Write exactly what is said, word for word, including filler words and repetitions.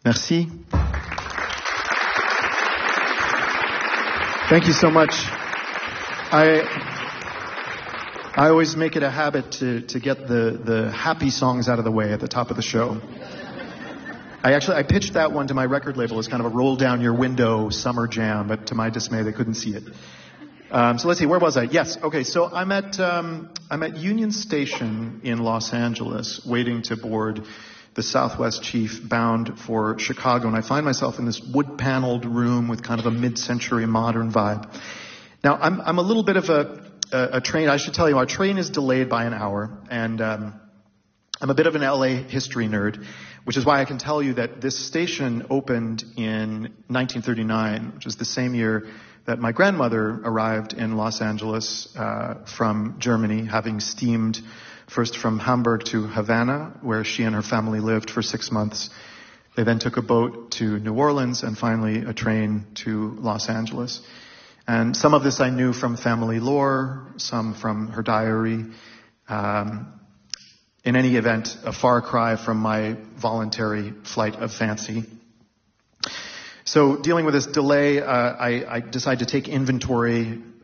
Merci. Thank you so much. I I always make it a habit to, to get the, the happy songs out of the way at the top of the show. I actually, I pitched that one to my record label as kind of a roll down your window summer jam, but to my dismay, they couldn't see it. Um, so let's see, where was I? Yes, okay, so I'm at, um, I'm at Union Station in Los Angeles, waiting to board the Southwest Chief bound for Chicago, and I find myself in this wood-paneled room with kind of a mid-century modern vibe. Now, I'm, I'm a little bit of a, a, a train, I should tell you, our train is delayed by an hour, and um, I'm a bit of an L A history nerd, which is why I can tell you that this station opened in nineteen thirty-nine, which is the same year that my grandmother arrived in Los Angeles uh, from Germany, having steamed first from Hamburg to Havana, where she and her family lived for six months. They then took a boat to New Orleans and finally a train to Los Angeles. And some of this I knew from family lore, some from her diary. Um, in any event, a far cry from my voluntary flight of fancy. So dealing with this delay, uh, I, I decided to take inventory